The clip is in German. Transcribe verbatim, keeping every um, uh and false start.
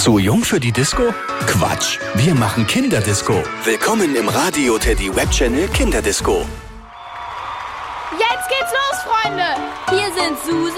Zu jung für die Disco? Quatsch, wir machen Kinderdisco. Willkommen im Radio Teddy Webchannel Kinderdisco. Jetzt geht's los, Freunde! Hier sind Susi